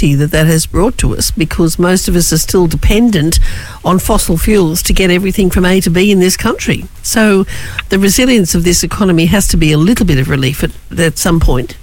stability that has brought to us, because most of us are still dependent on fossil fuels to get everything from A to B in this country. So the resilience of this economy has to be a little bit of relief at some point.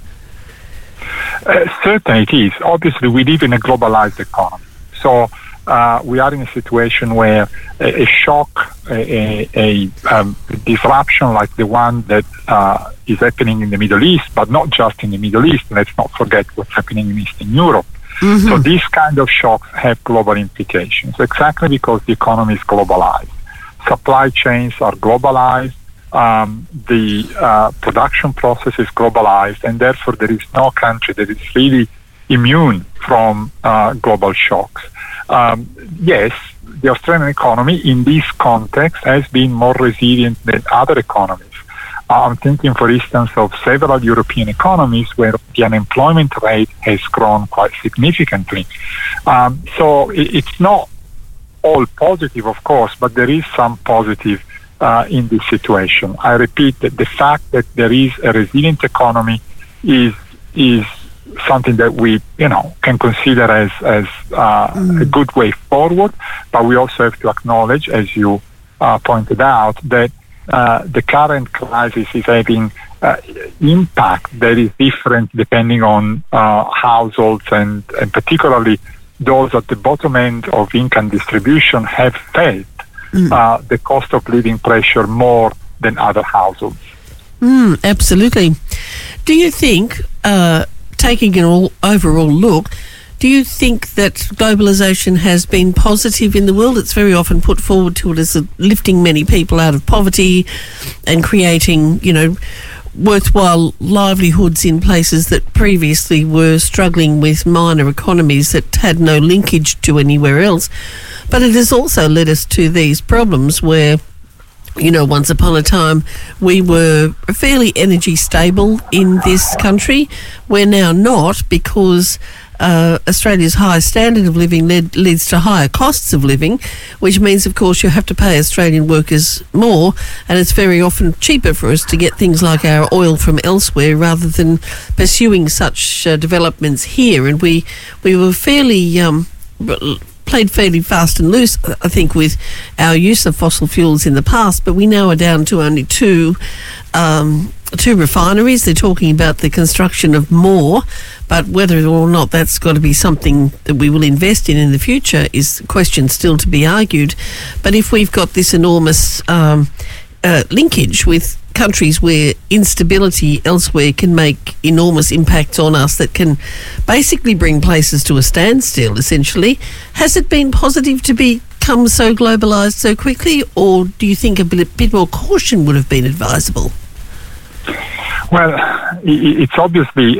Certainly it is. Obviously, we live in a globalized economy. So we are in a situation where a shock, a disruption like the one that is happening in the Middle East, but not just in the Middle East. Let's not forget what's happening in Eastern Europe. Mm-hmm. So these kind of shocks have global implications, exactly because the economy is globalized. Supply chains are globalized. The production process is globalized, and therefore there is no country that is really immune from global shocks. Yes, the Australian economy in this context has been more resilient than other economies. I'm thinking, for instance, of several European economies where the unemployment rate has grown quite significantly. So it's not all positive, of course, but there is some positive in this situation. I repeat that the fact that there is a resilient economy is something that we, can consider as a good way forward. But we also have to acknowledge, as you pointed out, that the current crisis is having impact that is different depending on households, and particularly those at the bottom end of income distribution have felt the cost of living pressure more than other households. Absolutely. Do you think, taking an overall look, do you think that globalisation has been positive in the world? It's very often put forward to it as lifting many people out of poverty and creating, worthwhile livelihoods in places that previously were struggling with minor economies that had no linkage to anywhere else. But it has also led us to these problems where, once upon a time we were fairly energy stable in this country. We're now not, because Australia's high standard of living leads to higher costs of living, which means, of course, you have to pay Australian workers more, and it's very often cheaper for us to get things like our oil from elsewhere rather than pursuing such developments here. And we were played fairly fast and loose, I think, with our use of fossil fuels in the past, but we now are down to only two refineries. They're talking about the construction of more, but whether or not that's got to be something that we will invest in the future is a question still to be argued. But if we've got this enormous linkage with countries where instability elsewhere can make enormous impacts on us that can basically bring places to a standstill, essentially, has it been positive to become so globalised so quickly, or do you think a bit more caution would have been advisable? Well, it's obviously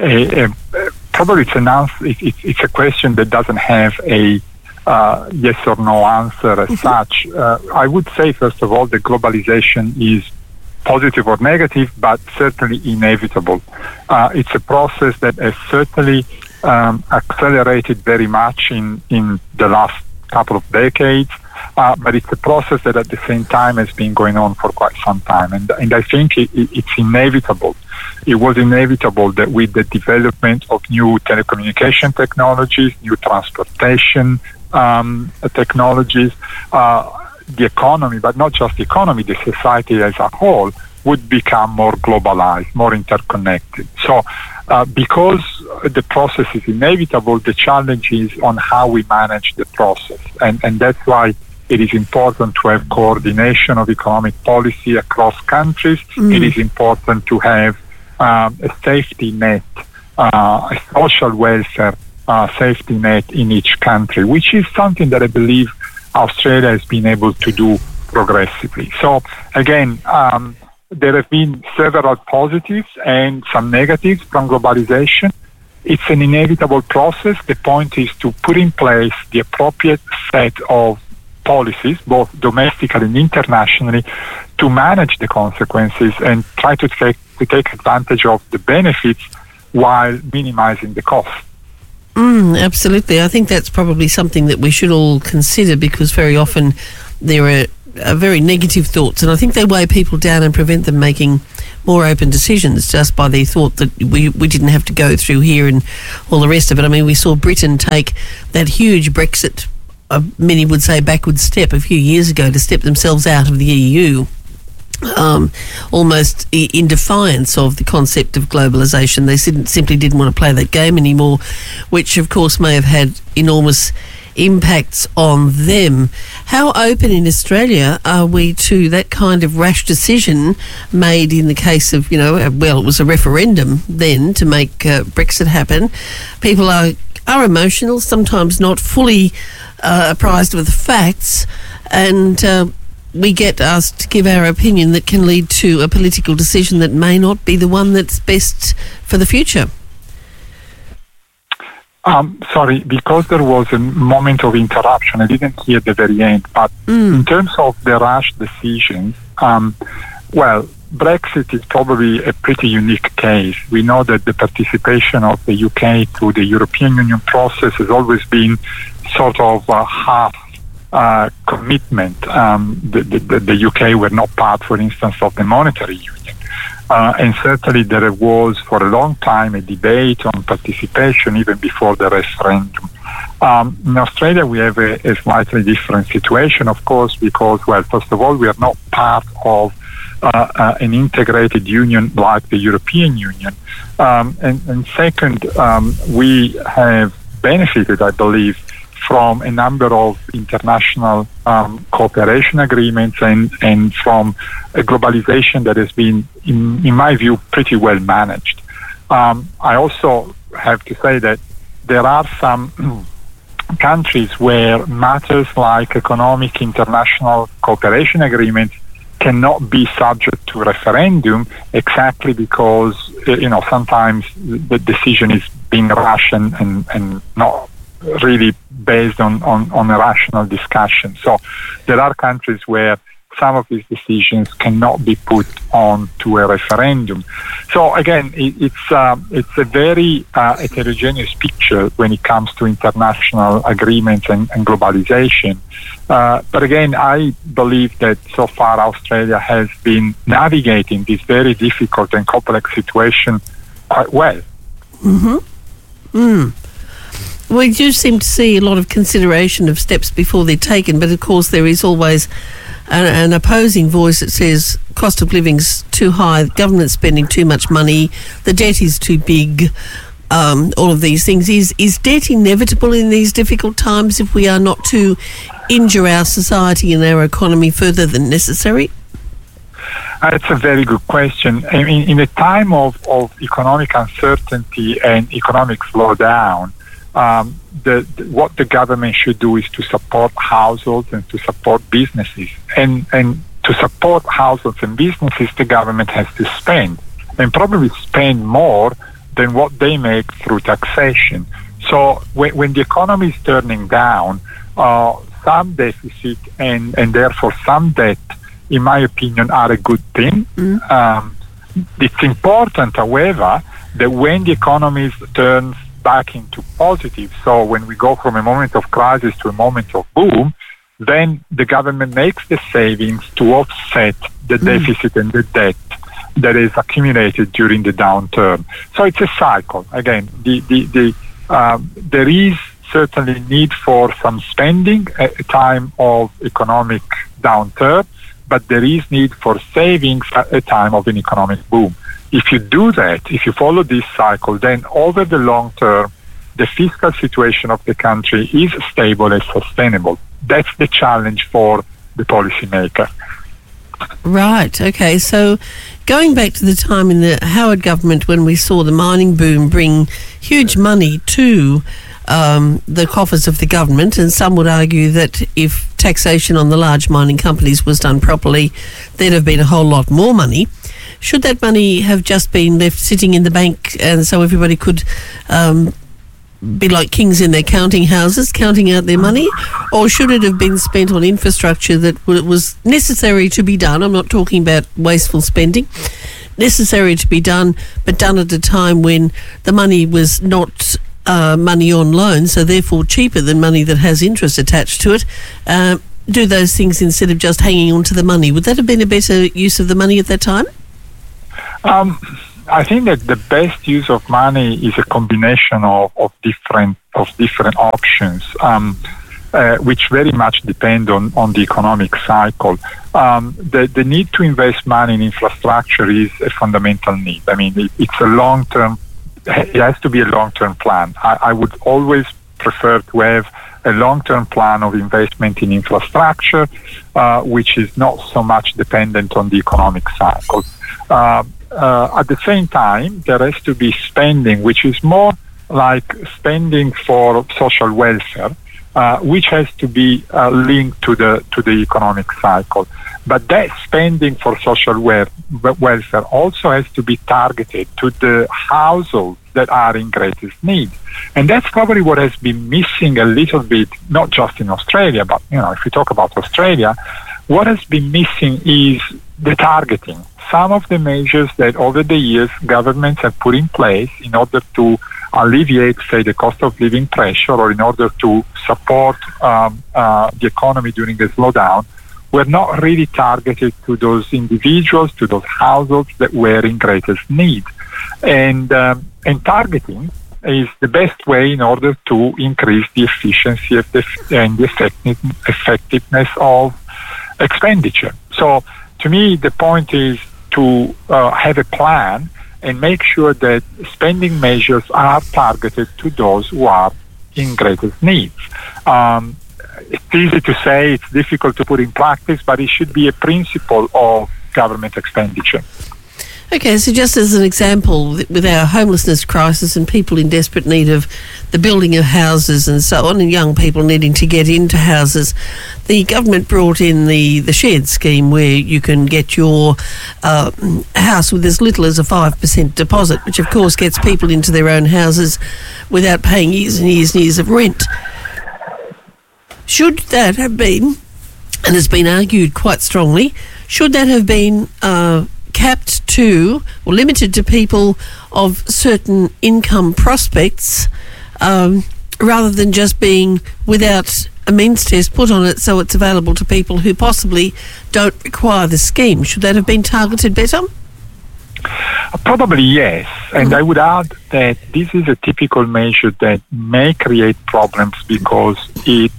it's a question that doesn't have a yes or no answer as such. I would say, first of all, that globalization is positive or negative, but certainly inevitable. It's a process that has certainly accelerated very much in the last couple of decades, but it's a process that at the same time has been going on for quite some time. And I think it's inevitable. It was inevitable that with the development of new telecommunication technologies, new transportation technologies, the economy, but not just the economy, the society as a whole would become more globalized, more interconnected. So because the process is inevitable, the challenge is on how we manage the process. And that's why it is important to have coordination of economic policy across countries. It is important to have a safety net, a social welfare safety net in each country, which is something that I believe Australia has been able to do progressively. So again, there have been several positives and some negatives from globalization. It's an inevitable process. The point is to put in place the appropriate set of policies, both domestically and internationally, to manage the consequences and try to take advantage of the benefits while minimizing the cost. Absolutely. I think that's probably something that we should all consider, because very often there are very negative thoughts, and I think they weigh people down and prevent them making more open decisions just by their thought that we didn't have to go through here and all the rest of it. I mean, we saw Britain take that huge Brexit, many would say backward step, a few years ago to step themselves out of the EU. Almost in defiance of the concept of globalisation. They simply didn't want to play that game anymore, which of course may have had enormous impacts on them. How open in Australia are we to that kind of rash decision made in the case of, it was a referendum then to make Brexit happen? People are emotional, sometimes not fully apprised of the facts, and we get asked to give our opinion that can lead to a political decision that may not be the one that's best for the future. Sorry, because there was a moment of interruption, I didn't hear the very end, but in terms of the rash decisions, Brexit is probably a pretty unique case. We know that the participation of the UK to the European Union process has always been sort of half commitment. The UK were not part, for instance, of the monetary union. And certainly there was for a long time a debate on participation even before the referendum. In Australia we have a slightly different situation, of course, because, first of all, we are not part of an integrated union like the European Union. And second, we have benefited, I believe, from a number of international cooperation agreements and from a globalization that has been, in my view, pretty well managed. I also have to say that there are some countries where matters like economic international cooperation agreements cannot be subject to referendum exactly because, sometimes the decision is being rushed and not really based on a rational discussion. So there are countries where some of these decisions cannot be put on to a referendum. So again, it's a very heterogeneous picture when it comes to international agreements and globalization. But again, I believe that so far Australia has been navigating this very difficult and complex situation quite well. We do seem to see a lot of consideration of steps before they're taken, but of course there is always an opposing voice that says cost of living's too high, the government's spending too much money, the debt is too big, all of these things. Is debt inevitable in these difficult times if we are not to injure our society and our economy further than necessary? It's a very good question. I mean, in a time of economic uncertainty and economic slowdown, what the government should do is to support households and to support businesses. And to support households and businesses, the government has to spend, and probably spend more than what they make through taxation. So when the economy is turning down, some deficit and therefore some debt, in my opinion, are a good thing. It's important, however, that when the economy turns back into positive, so when we go from a moment of crisis to a moment of boom, then the government makes the savings to offset the deficit and the debt that is accumulated during the downturn. So it's a cycle. Again, there is certainly need for some spending at a time of economic downturn, but there is need for savings at a time of an economic boom. If you do that, if you follow this cycle, then over the long term, the fiscal situation of the country is stable and sustainable. That's the challenge for the policymaker. Right, okay. So going back to the time in the Howard government when we saw the mining boom bring huge money to the coffers of the government, and some would argue that if taxation on the large mining companies was done properly, there'd have been a whole lot more money. Should that money have just been left sitting in the bank and so everybody could be like kings in their counting houses, counting out their money? Or should it have been spent on infrastructure that was necessary to be done? I'm not talking about wasteful spending. Necessary to be done, but done at a time when the money was not money on loan, so therefore cheaper than money that has interest attached to it. do those things instead of just hanging on to the money. Would that have been a better use of the money at that time? I think that the best use of money is a combination of different options, which very much depend on the economic cycle. The need to invest money in infrastructure is a fundamental need. I mean, it's a long-term. It has to be a long-term plan. I would always prefer to have a long-term plan of investment in infrastructure, which is not so much dependent on the economic cycle. At the same time, there has to be spending, which is more like spending for social welfare, which has to be linked to the economic cycle. But that spending for social welfare also has to be targeted to the households that are in greatest need. And that's probably what has been missing a little bit, not just in Australia, but if we talk about Australia, what has been missing is the targeting. Some of the measures that over the years governments have put in place in order to alleviate, say, the cost of living pressure, or in order to support the economy during the slowdown, were not really targeted to those individuals, to those households that were in greatest need. And targeting is the best way in order to increase the efficiency of and the effectiveness of expenditure. So to me, the point is to have a plan and make sure that spending measures are targeted to those who are in greatest needs. It's easy to say, it's difficult to put in practice, but it should be a principle of government expenditure. Okay, so just as an example, with our homelessness crisis and people in desperate need of the building of houses and so on, and young people needing to get into houses, the government brought in the shed scheme where you can get your house with as little as a 5% deposit, which of course gets people into their own houses without paying years and years and years of rent. Should that have been, and it's been argued quite strongly, should that have been capped to or limited to people of certain income prospects, rather than just being without a means test put on it so it's available to people who possibly don't require the scheme? Should that have been targeted better? Probably yes, and I would add that this is a typical measure that may create problems because it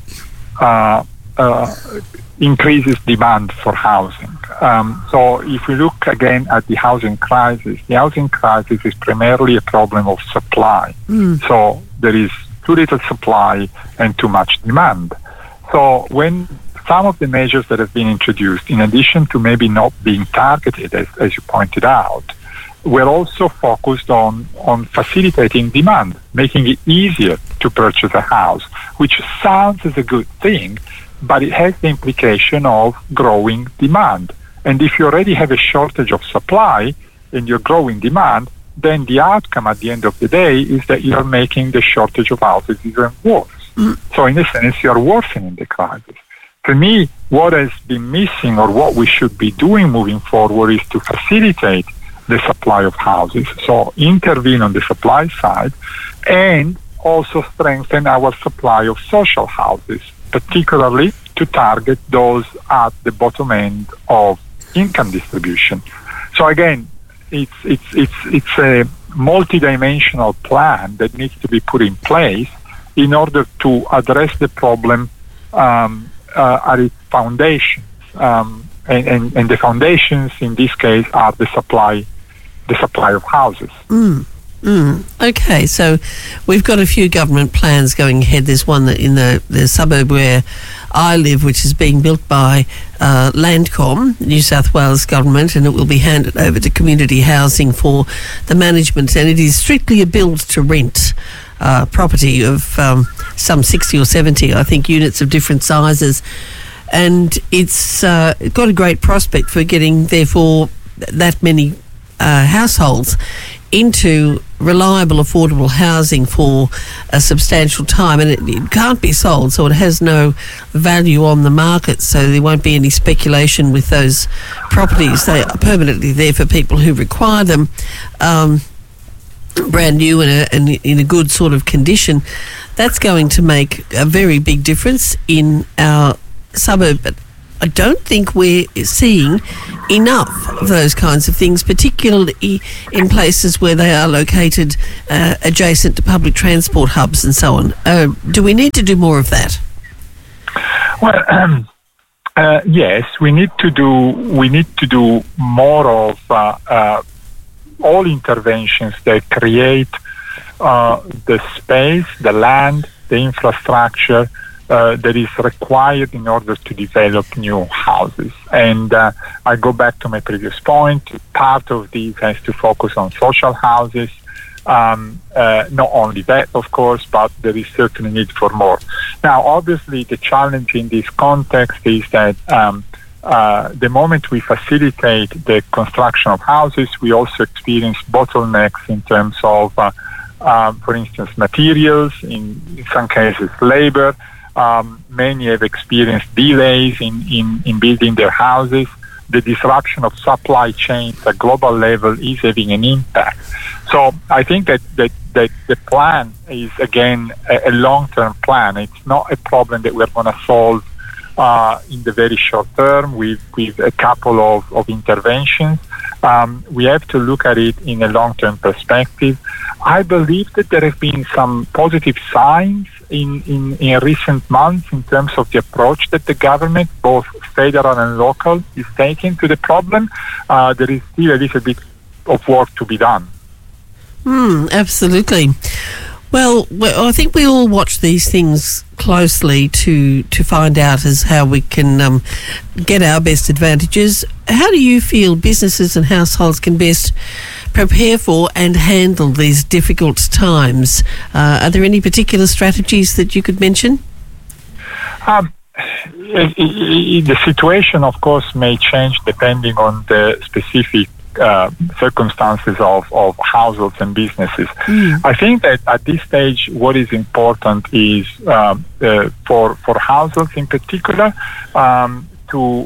increases demand for housing. So if we look again at the housing crisis is primarily a problem of supply. So there is too little supply and too much demand. So when some of the measures that have been introduced, in addition to maybe not being targeted, as you pointed out, we're also focused on facilitating demand, making it easier to purchase a house, which sounds as a good thing, but it has the implication of growing demand. And if you already have a shortage of supply and you're growing demand, then the outcome at the end of the day is that you're making the shortage of houses even worse. So in a sense, you're worsening the crisis. For me, what has been missing, or what we should be doing moving forward, is to facilitate the supply of houses. So intervene on the supply side and also strengthen our supply of social houses, particularly to target those at the bottom end of income distribution. So again, it's a multidimensional plan that needs to be put in place in order to address the problem at its foundations. And the foundations in this case are the supply of houses. Okay, so we've got a few government plans going ahead. There's one that in the suburb where I live, which is being built by Landcom, New South Wales government, and it will be handed over to community housing for the management, and it is strictly a build-to-rent property of some 60 or 70, I think, units of different sizes. And it's got a great prospect for getting, therefore, that many households into reliable, affordable housing for a substantial time, and it can't be sold, so it has no value on the market, so there won't be any speculation with those properties. They are permanently there for people who require them, brand new and in a good sort of condition. That's going to make a very big difference in our suburb, but I don't think we're seeing enough of those kinds of things, particularly in places where they are located adjacent to public transport hubs and so on. Do we need to do more of that? Well, yes, we need to do more of all interventions that create the space, the land, the infrastructure that is required in order to develop new houses. And I go back to my previous point. Part of this has to focus on social houses. Not only that, of course, but there is certainly need for more. Now, obviously, the challenge in this context is that the moment we facilitate the construction of houses, we also experience bottlenecks in terms of, for instance, materials, in some cases, labor. Many have experienced delays in building their houses. The disruption of supply chains at global level is having an impact. So I think that the plan is, again, a long-term plan. It's not a problem that we're going to solve in the very short term with a couple of interventions. We have to look at it in a long-term perspective. I believe that there have been some positive signs in recent months in terms of the approach that the government, both federal and local, is taking to the problem. There is still a little bit of work to be done. Absolutely. Well, I think we all watch these things closely to find out as how we can get our best advantages. How do you feel businesses and households can best prepare for and handle these difficult times? Are there any particular strategies that you could mention? The situation, of course, may change depending on the specific circumstances of households and businesses. I think that at this stage, what is important is for households in particular to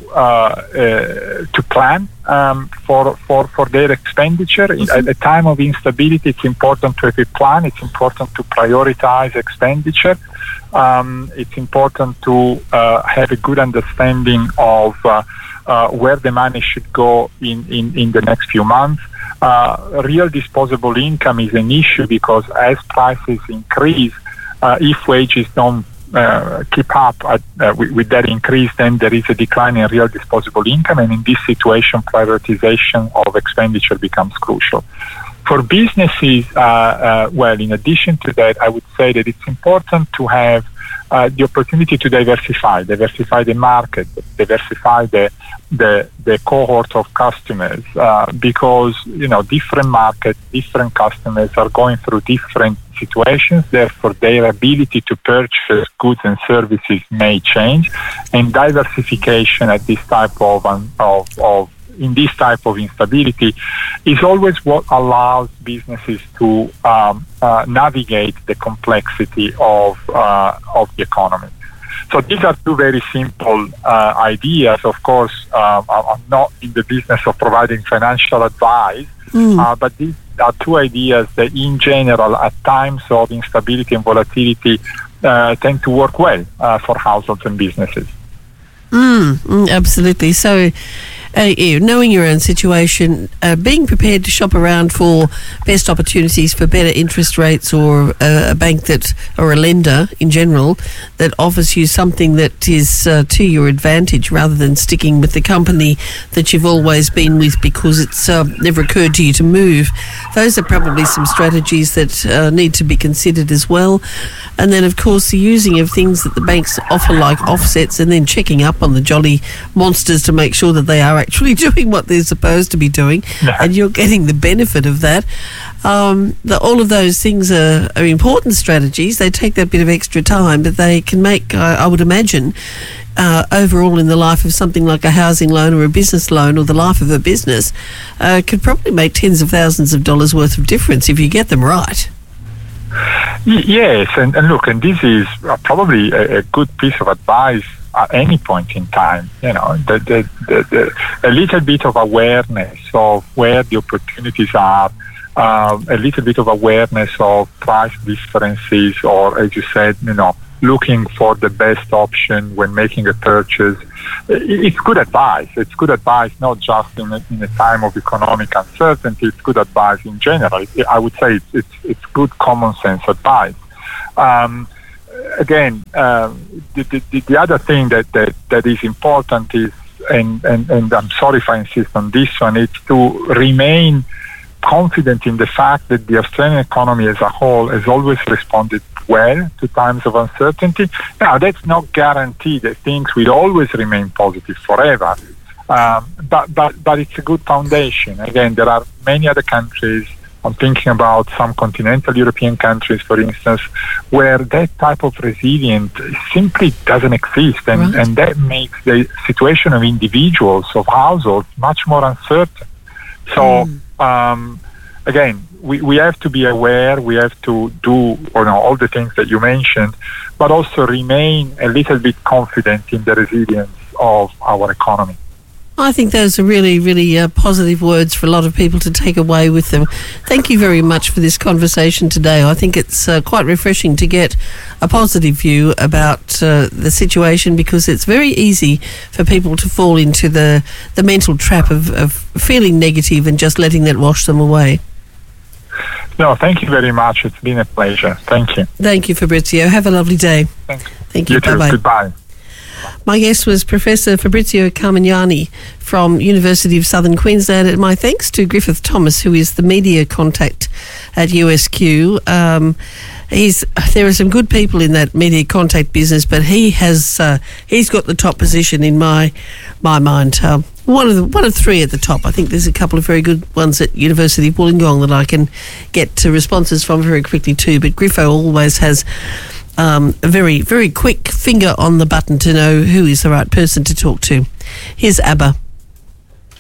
plan for their expenditure. At a time of instability, it's important to have a plan. It's important to prioritize expenditure. It's important to have a good understanding of where the money should go in the next few months. Real disposable income is an issue because as prices increase, if wages don't keep up with that increase, then there is a decline in real disposable income, and in this situation, prioritization of expenditure becomes crucial. For businesses, well, in addition to that, I would say that it's important to have the opportunity to diversify the market, diversify the cohort of customers, because different markets, different customers are going through different situations. Therefore, their ability to purchase goods and services may change, and diversification at this type in this type of instability is always what allows businesses to navigate the complexity of the economy. So these are two very simple ideas. Of course, I'm not in the business of providing financial advice, but these are two ideas that in general, at times of instability and volatility, tend to work well for households and businesses. Absolutely. So knowing your own situation, being prepared to shop around for best opportunities for better interest rates, or a bank or a lender in general that offers you something that is to your advantage, rather than sticking with the company that you've always been with because it's never occurred to you to move. Those are probably some strategies that need to be considered as well. And then, of course, the using of things that the banks offer, like offsets, and then checking up on the jolly monsters to make sure that they are actually doing what they're supposed to be doing, and you're getting the benefit of that. All of those things are important strategies. They take that bit of extra time, but they can make, I would imagine, overall in the life of something like a housing loan or a business loan, or the life of a business, could probably make tens of thousands of dollars worth of difference if you get them right. Yes, and look, and this is probably a good piece of advice at any point in time. A little bit of awareness of where the opportunities are, a little bit of awareness of price differences, or, as you said, looking for the best option when making a purchase. It's good advice. It's good advice not just in a time of economic uncertainty. It's good advice in general. I would say it's good common sense advice. Again, the other thing that is important is, and I'm sorry if I insist on this one, it's to remain confident in the fact that the Australian economy as a whole has always responded well to times of uncertainty. Now, that's not guaranteed that things will always remain positive forever, but it's a good foundation. Again, there are many other countries, I'm thinking about some continental European countries, for instance, where that type of resilience simply doesn't exist, and that makes the situation of individuals, of households, much more uncertain. So, again, we have to be aware, we have to do all the things that you mentioned, but also remain a little bit confident in the resilience of our economy. I think those are really, really positive words for a lot of people to take away with them. Thank you very much for this conversation today. I think it's quite refreshing to get a positive view about the situation, because it's very easy for people to fall into the mental trap of feeling negative and just letting that wash them away. No, thank you very much. It's been a pleasure. Thank you. Thank you, Fabrizio. Have a lovely day. Thank you. You too. Bye-bye. Goodbye. My guest was Professor Fabrizio Carmignani from University of Southern Queensland, and my thanks to Griffith Thomas, who is the media contact at USQ. There are some good people in that media contact business, but he's got the top position in my mind. One of three at the top. I think there's a couple of very good ones at University of Wollongong that I can get responses from very quickly too. But Griffo always has a very, very quick finger on the button to know who is the right person to talk to. Here's ABBA.